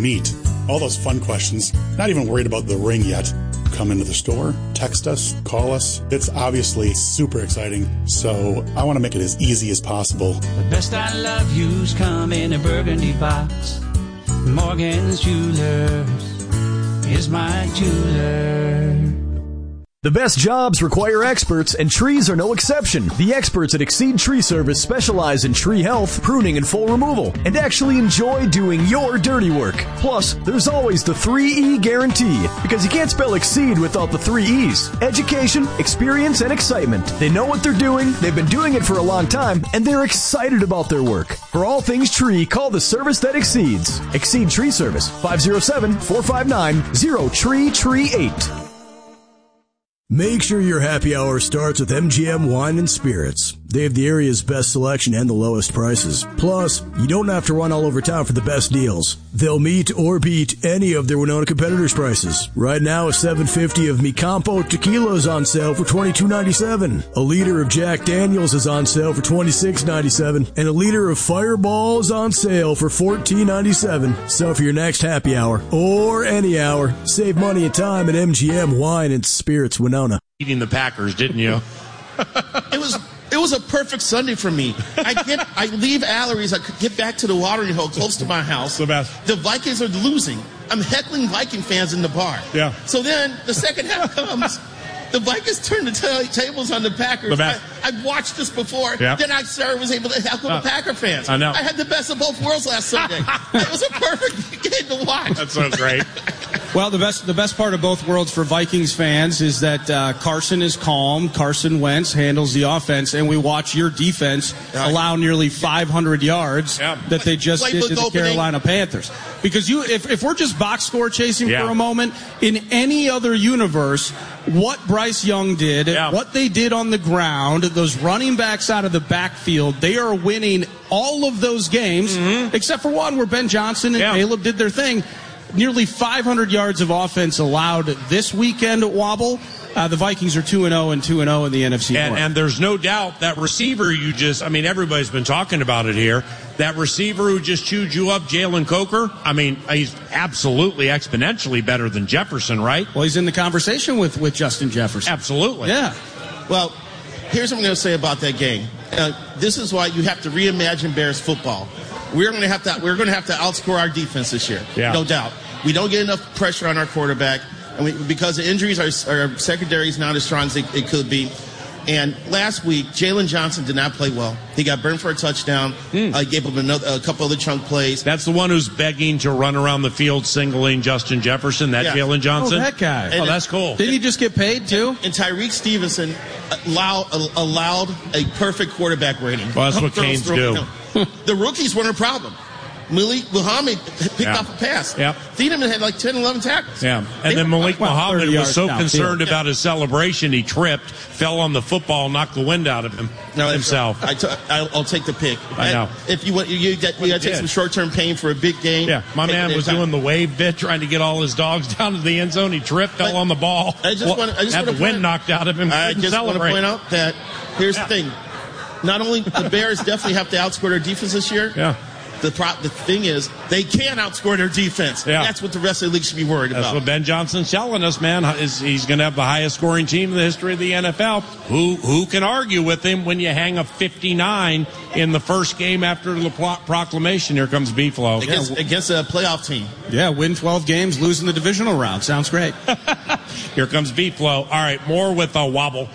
meet? All those fun questions. Not even worried about the ring yet. Come into the store, text us, call us. It's obviously super exciting, so I want to make it as easy as possible. The best I love you's come in a burgundy box. Morgan's Jewelers is my jeweler. The best jobs require experts, and trees are no exception. The experts at Exceed Tree Service specialize in tree health, pruning, and full removal, and actually enjoy doing your dirty work. Plus, there's always the 3E guarantee, because you can't spell Exceed without the 3 E's. Education, experience, and excitement. They know what they're doing, they've been doing it for a long time, and they're excited about their work. For all things tree, call the service that exceeds. Exceed Tree Service, 507-459-0TREE38. Make sure your happy hour starts with MGM Wine and Spirits. They have the area's best selection and the lowest prices. Plus, you don't have to run all over town for the best deals. They'll meet or beat any of their Winona competitors' prices. Right now, a $7.50 of Mi Campo tequila is on sale for $22.97. A liter of Jack Daniels is on sale for $26.97. And a liter of Fireball is on sale for $14.97. So for your next happy hour, or any hour, save money and time at MGM Wine and Spirits Winona. Eating the Packers, didn't you? It was a perfect Sunday for me. I leave Allery's. I could get back to the watering hole close to my house. The best. The Vikings are losing. I'm heckling Viking fans in the bar. Yeah. So then the second half comes. The Vikings turn the tables on the Packers. The best. I've watched this before. Yeah. Then I was able to heckle the Packer fans. I know. I had the best of both worlds last Sunday. It was a perfect game to watch. That sounds great. Well, the best part of both worlds for Vikings fans is that Carson is calm. Carson Wentz handles the offense, and we watch your defense allow nearly 500 yards that they just did to the Carolina Panthers. Because if we're just box score chasing for a moment, in any other universe, what Bryce Young did, what they did on the ground, those running backs out of the backfield, they are winning all of those games, except for one where Ben Johnson and Caleb did their thing. Nearly 500 yards of offense allowed this weekend at Wobble. The Vikings are 2-0 and 2-0 in the NFC North. And there's no doubt that receiver everybody's been talking about it here. That receiver who just chewed you up, Jalen Coker, he's absolutely exponentially better than Jefferson, right? Well, he's in the conversation with Justin Jefferson. Absolutely. Yeah. Well, here's what I'm going to say about that game. This is why you have to reimagine Bears football. We're going to have to outscore our defense this year, no doubt. We don't get enough pressure on our quarterback, and because the injuries, our secondary is not as strong as it could be. And last week, Jalen Johnson did not play well. He got burned for a touchdown. Gave him a couple other chunk plays. That's the one who's begging to run around the field singling Justin Jefferson, Jalen Johnson? Oh, that guy. And that's cool. Didn't he just get paid, too? And Tyreek Stevenson allowed a perfect quarterback rating. Well, that's what Canes do. The rookies weren't a problem. Malik Muhammad picked off a pass. Thiedemann had like 10, 11 tackles. And then Malik Muhammad was so concerned about his celebration, he tripped, fell on the football, knocked the wind out of him himself. I'll take the pick. I know. If you got to take some short-term pain for a big game. Yeah, my man was doing the wave bit, trying to get all his dogs down to the end zone. He tripped, fell on the ball. Had the wind knocked out of him. I just want to point out that here's the thing. Not only the Bears definitely have to outscore their defense this year. The thing is, they can't outscore their defense. That's what the rest of the league should be worried about. That's what Ben Johnson's telling us, man. He's going to have the highest scoring team in the history of the NFL. Who can argue with him when you hang a 59 in the first game after the proclamation? Here comes Beeflo. Against a playoff team. Yeah, win 12 games, lose in the divisional round. Sounds great. Here comes Beeflo. All right, more with a wobble.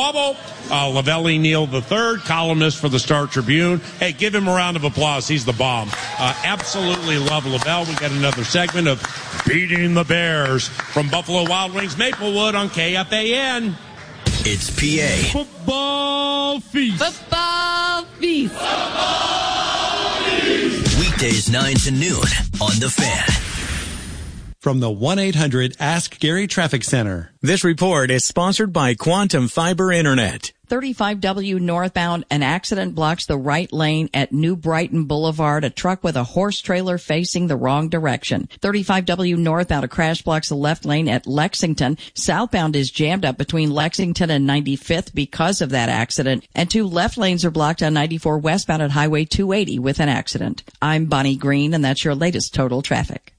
Lavelli Neal III, columnist for the Star Tribune. Hey, give him a round of applause. He's the bomb. Absolutely love Lavelle. We got another segment of Beating the Bears from Buffalo Wild Wings Maplewood on KFAN. It's PA. Football Feast. Football Feast. Football Feast. Weekdays 9 to noon on The Fan. From the 1-800-ASK-GARY Traffic Center. This report is sponsored by Quantum Fiber Internet. 35W northbound, an accident blocks the right lane at New Brighton Boulevard. A truck with a horse trailer facing the wrong direction. 35W northbound, a crash blocks the left lane at Lexington. Southbound is jammed up between Lexington and 95th because of that accident. And 2 left lanes are blocked on 94 westbound at Highway 280 with an accident. I'm Bonnie Green, and that's your latest total traffic.